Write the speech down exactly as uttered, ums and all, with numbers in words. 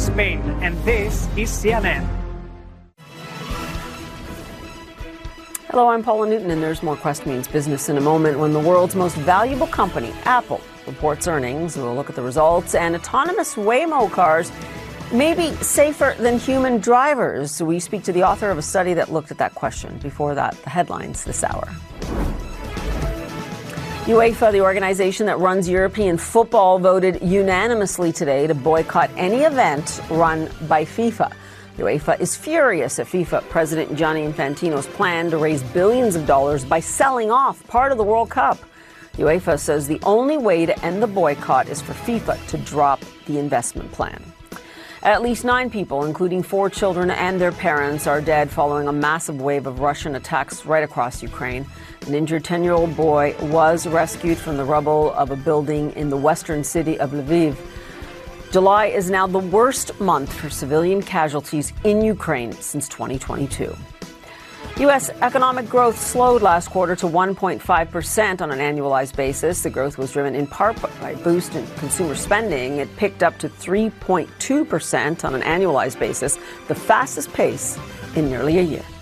Spain, and this is C N N. Hello, I'm Paula Newton, and there's more Quest Means Business in a moment when the world's most valuable company, Apple, reports earnings. We'll look at the results, and autonomous Waymo cars may be safer than human drivers. We speak to the author of a study that looked at that question. Before that, the headlines this hour. UEFA, the organization that runs European football, voted unanimously today to boycott any event run by FIFA. UEFA is furious at FIFA President Gianni Infantino's plan to raise billions of dollars by selling off part of the World Cup. UEFA says the only way to end the boycott is for FIFA to drop the investment plan. At least nine people, including four children and their parents, are dead following a massive wave of Russian attacks right across Ukraine. An injured ten-year-old boy was rescued from the rubble of a building in the western city of Lviv. July is now the worst month for civilian casualties in Ukraine since twenty twenty-two. U S economic growth slowed last quarter to one point five percent on an annualized basis. The growth was driven in part by a boost in consumer spending. It picked up to three point two percent on an annualized basis, the fastest pace in nearly a year.